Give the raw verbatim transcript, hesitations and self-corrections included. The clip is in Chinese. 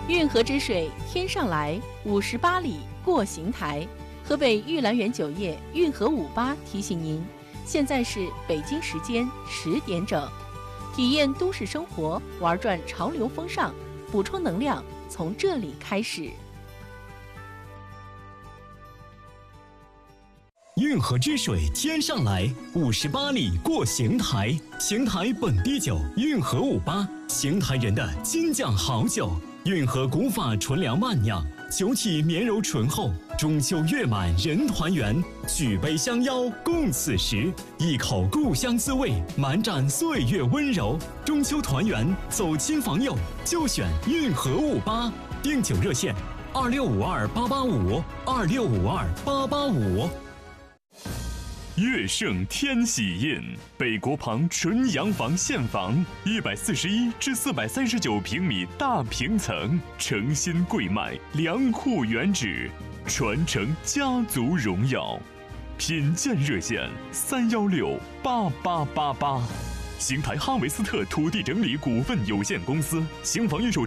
运河之水天上来，五十八里过邢台。河北玉兰园酒业运河五八提醒您，现在是北京时间十点整，体验都市生活，玩转潮流风尚，补充能量从这里开始。 运河之水天上来，五十八里过邢台。邢台本地酒，运河五八，邢台人的金酱好酒。运河古法纯粮慢酿，酒体绵柔醇厚。中秋月满人团圆，举杯相邀共此时。一口故乡滋味，满盏岁月温柔。中秋团圆，走亲访友，就选运河五八。订酒热线：二六五二八八五，二六五二八八五。 乐盛天喜印，北国旁纯洋房现房，一百四十一至四百三十九平米大平层，诚心贵卖，良户原址，传承家族荣耀。品鉴热线：三幺六八八八八。邢台哈维斯特土地整理股份有限公司，邢房预售。